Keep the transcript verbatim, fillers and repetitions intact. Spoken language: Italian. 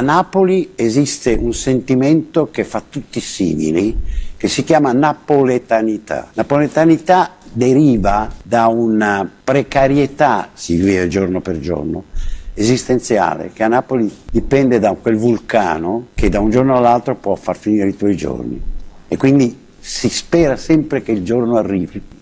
Napoli esiste un sentimento che fa tutti simili, che si chiama napoletanità. Napoletanità deriva da una precarietà, si vive giorno per giorno, esistenziale, che a Napoli dipende da quel vulcano che da un giorno all'altro può far finire i tuoi giorni. E quindi si spera sempre che il giorno arrivi